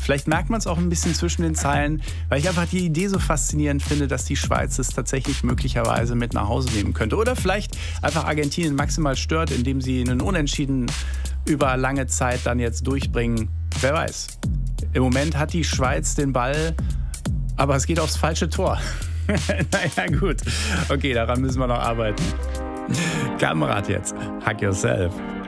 Vielleicht merkt man es auch ein bisschen zwischen den Zeilen, weil ich einfach die Idee so faszinierend finde, dass die Schweiz es tatsächlich möglicherweise mit nach Hause nehmen könnte. Oder vielleicht einfach Argentinien maximal stört, indem sie einen Unentschieden über lange Zeit dann jetzt durchbringen. Wer weiß. Im Moment hat die Schweiz den Ball, aber es geht aufs falsche Tor. Naja, gut. Okay, daran müssen wir noch arbeiten. Kamerad jetzt. Hack yourself.